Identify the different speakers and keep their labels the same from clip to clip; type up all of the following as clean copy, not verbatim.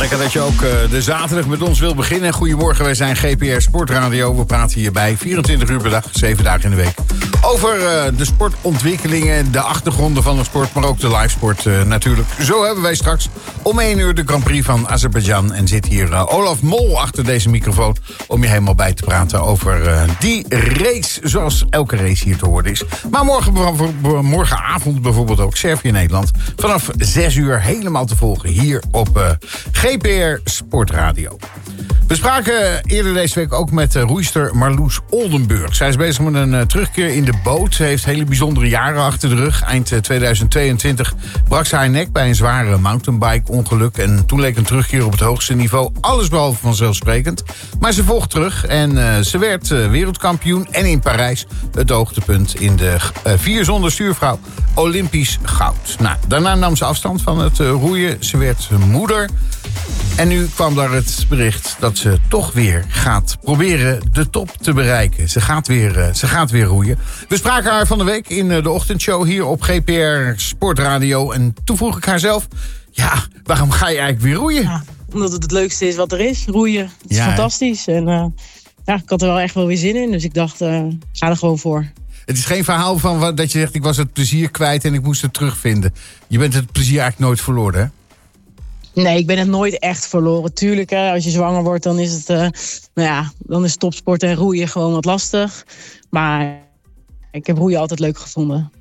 Speaker 1: Lekker dat je ook de zaterdag met ons wil beginnen. Goedemorgen, wij zijn GPR Sportradio. We praten hierbij 24 uur per dag, 7 dagen in de week. Over de sportontwikkelingen, de achtergronden van de sport, maar ook de livesport natuurlijk. Zo hebben wij straks om 1 uur de Grand Prix van Azerbeidzjan. En zit hier Olaf Mol achter deze microfoon om je helemaal bij te praten over die race, zoals elke race hier te horen is. Maar morgenavond bijvoorbeeld ook Servië-Nederland. Vanaf 6 uur helemaal te volgen hier op GPR Sportradio. We spraken eerder deze week ook met roeister Marloes Oldenburg. Zij is bezig met een terugkeer in de boot. Ze heeft hele bijzondere jaren achter de rug. Eind 2022 brak ze haar nek bij een zware mountainbike-ongeluk. En toen leek een terugkeer op het hoogste niveau allesbehalve vanzelfsprekend. Maar ze volgt terug en ze werd wereldkampioen. En in Parijs het hoogtepunt in de 4 zonder stuurvrouw Olympisch goud. Nou, daarna nam ze afstand van het roeien. Ze werd moeder. En nu kwam daar het bericht dat ze toch weer gaat proberen de top te bereiken. Ze gaat weer roeien. We spraken haar van de week in de ochtendshow hier op GPR Sportradio. En toen vroeg ik haar zelf, ja, waarom ga je eigenlijk weer roeien?
Speaker 2: Ja, omdat het leukste is wat er is, roeien. Het is fantastisch. En ik had er wel echt wel weer zin in. Dus ik dacht, ga er gewoon voor.
Speaker 1: Het is geen verhaal van dat je zegt, ik was het plezier kwijt en ik moest het terugvinden. Je bent het plezier eigenlijk nooit verloren, hè?
Speaker 2: Nee, ik ben het nooit echt verloren. Tuurlijk, hè, als je zwanger wordt, dan is het, dan is topsport en roeien gewoon wat lastig. Maar ik heb roeien altijd leuk gevonden.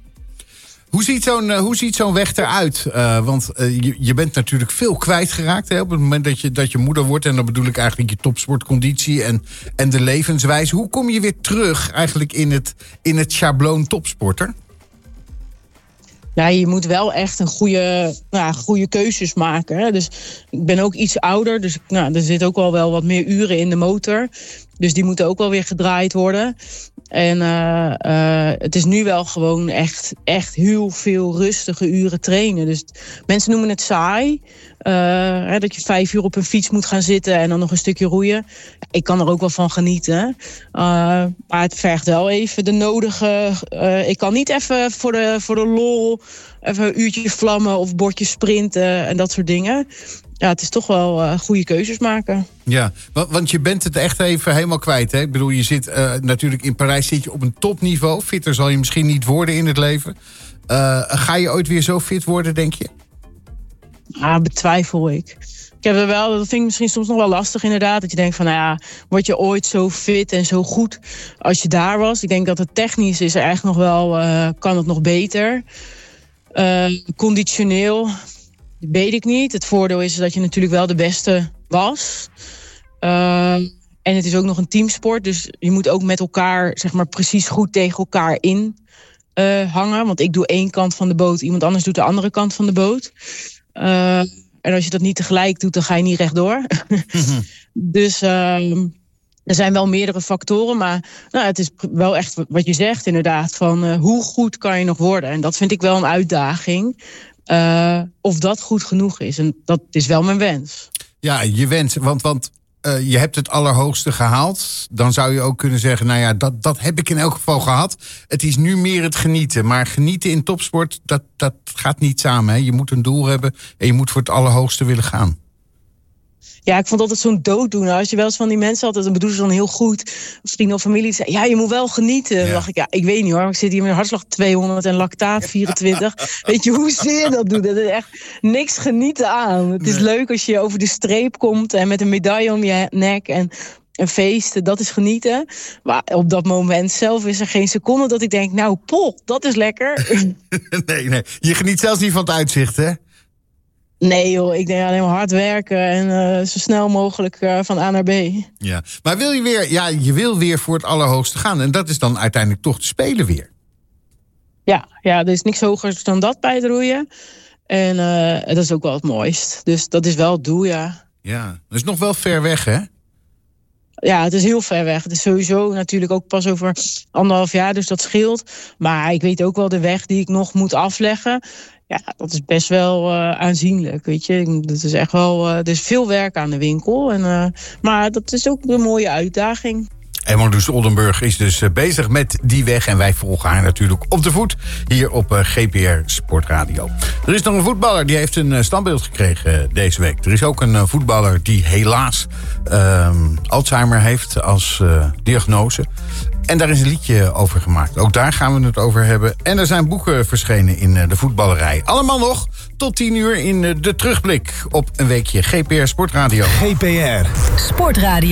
Speaker 1: Hoe ziet zo'n weg eruit? Want je bent natuurlijk veel kwijtgeraakt hè, op het moment dat je moeder wordt. En dan bedoel ik eigenlijk je topsportconditie en de levenswijze. Hoe kom je weer terug eigenlijk in het schabloon topsporter?
Speaker 2: Ja, je moet wel echt een goede keuzes maken. Hè? Dus ik ben ook iets ouder. Dus er zit ook wel wat meer uren in de motor. Dus die moeten ook wel weer gedraaid worden. En het is nu wel gewoon echt heel veel rustige uren trainen. Dus mensen noemen het saai. Dat je 5 uur op een fiets moet gaan zitten en dan nog een stukje roeien. Ik kan er ook wel van genieten. Maar het vergt wel even de nodige... ik kan niet even voor de lol even een uurtje vlammen of bordje sprinten en dat soort dingen. Ja, het is toch wel goede keuzes maken. Ja,
Speaker 1: want je bent het echt even helemaal kwijt, hè? Ik bedoel, je zit natuurlijk in Parijs zit je op een topniveau. Fitter zal je misschien niet worden in het leven. Ga je ooit weer zo fit worden, denk je?
Speaker 2: Betwijfel ik. Ik heb er wel, dat vind ik misschien soms nog wel lastig inderdaad. Dat je denkt van, word je ooit zo fit en zo goed als je daar was? Ik denk dat het technisch is er echt nog wel, kan het nog beter. Conditioneel weet ik niet. Het voordeel is dat je natuurlijk wel de beste was. En het is ook nog een teamsport. Dus je moet ook met elkaar, zeg maar, precies goed tegen elkaar in hangen. Want ik doe 1 kant van de boot, iemand anders doet de andere kant van de boot. En als je dat niet tegelijk doet, dan ga je niet rechtdoor. Dus er zijn wel meerdere factoren. Maar het is wel echt wat je zegt inderdaad. Van hoe goed kan je nog worden? En dat vind ik wel een uitdaging. Of dat goed genoeg is. En dat is wel mijn wens.
Speaker 1: Ja, je wens. Want je hebt het allerhoogste gehaald. Dan zou je ook kunnen zeggen, dat heb ik in elk geval gehad. Het is nu meer het genieten. Maar genieten in topsport, dat gaat niet samen. Hè? Je moet een doel hebben en je moet voor het allerhoogste willen gaan.
Speaker 2: Ja, ik vond altijd zo'n dooddoener. Als je wel eens van die mensen altijd, dan bedoelen ze dan heel goed. Vrienden of familie zei, je moet wel genieten. Dan dacht ik, ik weet niet hoor. Ik zit hier met een hartslag 200 en lactaat 24. Weet je hoezeer dat doet? Dat is echt niks genieten aan. Het is leuk als je over de streep komt en met een medaille om je nek en een feest, dat is genieten. Maar op dat moment zelf is er geen seconde dat ik denk, dat is lekker.
Speaker 1: Nee. Je geniet zelfs niet van het uitzicht, hè?
Speaker 2: Nee joh, ik denk alleen maar hard werken en zo snel mogelijk van A naar B.
Speaker 1: Ja, maar wil je weer, je wil weer voor het allerhoogste gaan. En dat is dan uiteindelijk toch te spelen weer.
Speaker 2: Ja, er is niks hoger dan dat bij het roeien. En dat is ook wel het mooist. Dus dat is wel het doel, ja.
Speaker 1: Ja, dat is nog wel ver weg, hè?
Speaker 2: Ja, het is heel ver weg. Het is sowieso natuurlijk ook pas over 1,5 jaar, dus dat scheelt. Maar ik weet ook wel de weg die ik nog moet afleggen. Ja, dat is best wel aanzienlijk, weet je. Dat is echt wel, er is veel werk aan de winkel. Maar dat is ook een mooie uitdaging.
Speaker 1: Marloes Oldenburg is dus bezig met die weg. En wij volgen haar natuurlijk op de voet hier op GPR Sportradio. Er is nog een voetballer die heeft een standbeeld gekregen deze week. Er is ook een voetballer die helaas Alzheimer heeft als diagnose. En daar is een liedje over gemaakt. Ook daar gaan we het over hebben. En er zijn boeken verschenen in de voetballerij. Allemaal nog tot 10 uur in de terugblik op een weekje GPR Sportradio.
Speaker 3: GPR Sportradio.